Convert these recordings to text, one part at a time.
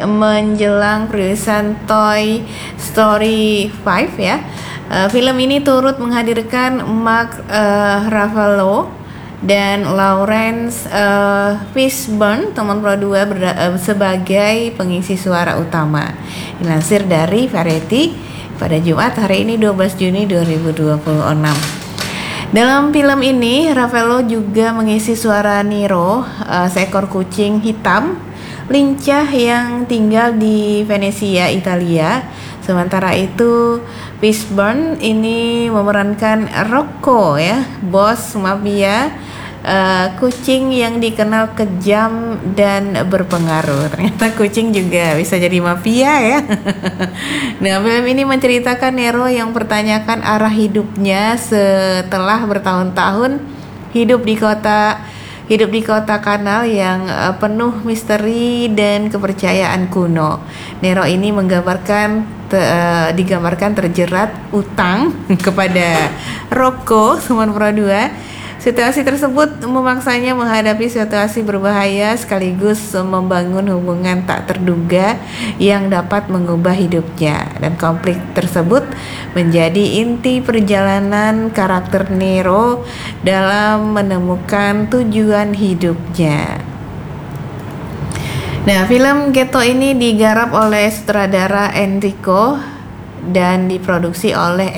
menjelang perilisan Toy Story 5 ya. Film ini turut menghadirkan Mark Ruffalo dan Lawrence Fishburne, teman Pro 2 sebagai pengisi suara utama. Dilansir dari Variety pada Jumat hari ini 12 Juni 2026. Dalam film ini, Ruffalo juga mengisi suara Nero, seekor kucing hitam lincah yang tinggal di Venesia, Italia. Sementara itu, Fishburne ini memerankan Rocco ya, bos mafia kucing yang dikenal kejam dan berpengaruh. Ternyata kucing juga bisa jadi mafia ya. Nah, film ini menceritakan Nero yang mempertanyakan arah hidupnya setelah bertahun-tahun hidup di kota kanal yang penuh misteri dan kepercayaan kuno. Nero ini digambarkan terjerat utang kepada Rocco, teman Pro 2. Situasi tersebut memaksanya menghadapi situasi berbahaya sekaligus membangun hubungan tak terduga yang dapat mengubah hidupnya. Dan konflik tersebut menjadi inti perjalanan karakter Nero dalam menemukan tujuan hidupnya. Nah, film Ghetto ini digarap oleh sutradara Enrico dan diproduksi oleh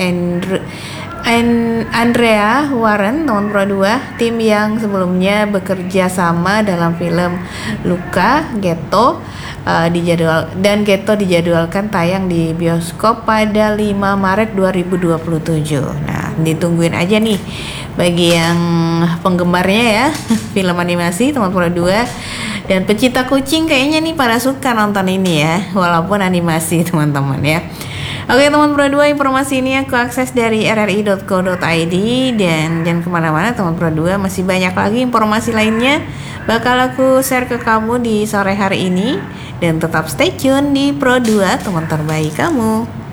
Andrea Warren, teman Pro 2, tim yang sebelumnya bekerja sama dalam film Luca. Ghetto dijadwalkan tayang di bioskop pada 5 Maret 2027. Nah, ditungguin aja nih bagi yang penggemarnya ya film animasi, teman Pro 2 dan pecinta kucing kayaknya nih pada suka nonton ini ya, walaupun animasi teman-teman ya. Oke teman Pro 2, informasi ini aku akses dari rri.co.id dan jangan kemana-mana teman Pro 2, masih banyak lagi informasi lainnya bakal aku share ke kamu di sore hari ini dan tetap stay tune di Pro 2, teman terbaik kamu.